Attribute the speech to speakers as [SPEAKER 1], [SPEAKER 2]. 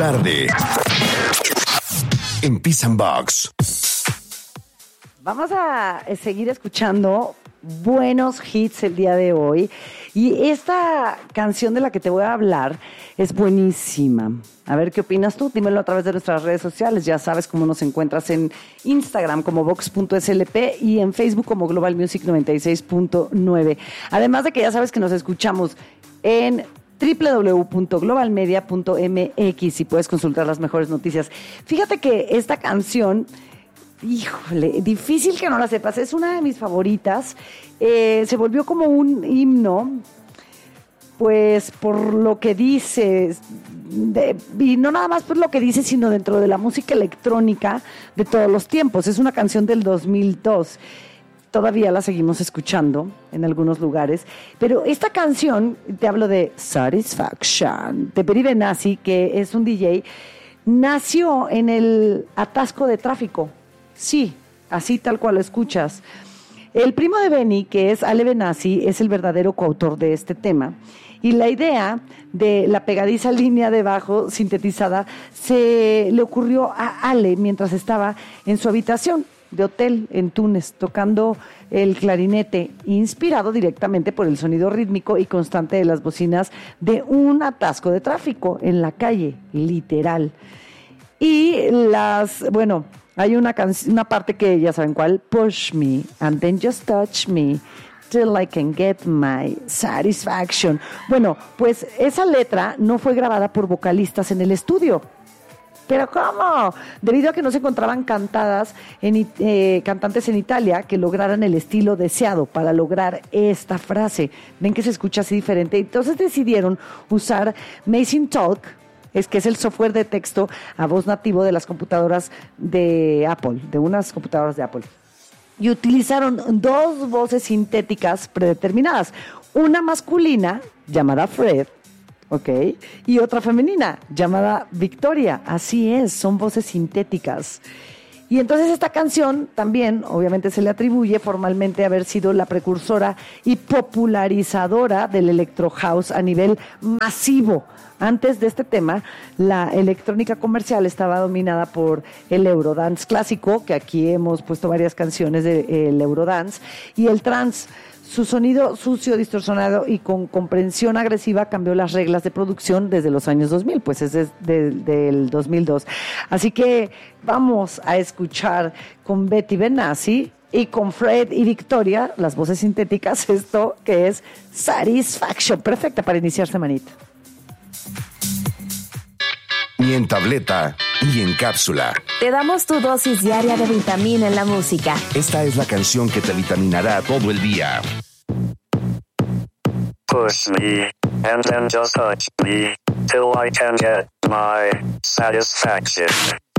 [SPEAKER 1] tarde en Peace and Box.
[SPEAKER 2] Vamos a seguir escuchando buenos hits el día de hoy. Y esta canción de la que te voy a hablar es buenísima. A ver qué opinas tú. Dímelo a través de nuestras redes sociales. Ya sabes cómo nos encuentras en Instagram como vox.slp y en Facebook como Global Music 96.9. Además de que ya sabes que nos escuchamos en www.globalmedia.mx y puedes consultar las mejores noticias. Fíjate que esta canción, híjole, difícil que no la sepas, es una de mis favoritas. Se volvió como un himno, pues por lo que dice, y no nada más por lo que dice, sino dentro de la música electrónica de todos los tiempos. Es una canción del 2002. Todavía la seguimos escuchando en algunos lugares. Pero esta canción, te hablo de Satisfaction, de Peri Benassi, que es un DJ, nació en el atasco de tráfico. Sí, así tal cual lo escuchas. El primo de Benny, que es Ale Benassi, es el verdadero coautor de este tema. Y la idea de la pegadiza línea de bajo sintetizada se le ocurrió a Ale mientras estaba en su habitación de hotel en Túnez, tocando el clarinete, inspirado directamente por el sonido rítmico y constante de las bocinas de un atasco de tráfico en la calle, literal. Y hay una parte que ya saben cuál, Push Me and then just touch me till I can get my satisfaction. Bueno, pues esa letra no fue grabada por vocalistas en el estudio. ¿Pero cómo? Debido a que no se encontraban cantantes en Italia que lograran el estilo deseado para lograr esta frase. Ven que se escucha así diferente. Entonces decidieron usar Amazing Talk, que es el software de texto a voz nativo de las computadoras de Apple, de unas computadoras de Apple. Y utilizaron dos voces sintéticas predeterminadas. Una masculina, llamada Fred, ¿ok? Y otra femenina, llamada Victoria. Así es, son voces sintéticas. Y entonces esta canción también, obviamente, se le atribuye formalmente haber sido la precursora y popularizadora del electro house a nivel masivo. Antes de este tema, la electrónica comercial estaba dominada por el Eurodance clásico, que aquí hemos puesto varias canciones del Eurodance, y el trance. Su sonido sucio, distorsionado y con comprensión agresiva cambió las reglas de producción desde los años 2000, pues es del 2002. Así que vamos a escuchar con Betty Benassi y con Fred y Victoria, las voces sintéticas, esto que es Satisfaction, perfecta para iniciar semanita.
[SPEAKER 1] Ni en tableta, ni en cápsula.
[SPEAKER 3] Te damos tu dosis diaria de vitamina en la música.
[SPEAKER 1] Esta es la canción que te vitaminará todo el día.
[SPEAKER 4] Push me, and then just touch me, till I can get my satisfaction.